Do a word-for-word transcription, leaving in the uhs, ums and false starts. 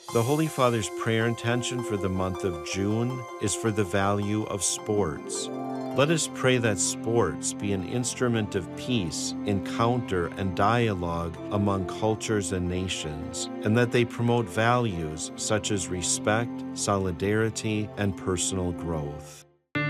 The Holy Father's prayer intention for the month of June is for the value of sports. Let us pray that sports be an instrument of peace, encounter, and dialogue among cultures and nations, and that they promote values such as respect, solidarity, and personal growth.